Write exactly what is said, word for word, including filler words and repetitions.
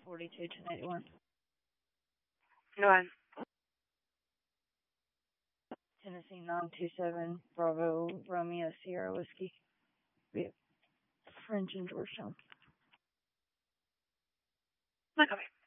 forty-two, ten eighty-one. Go ahead. Tennessee nine two seven, Bravo, Romeo, Sierra Whiskey. French in Georgetown. My copy.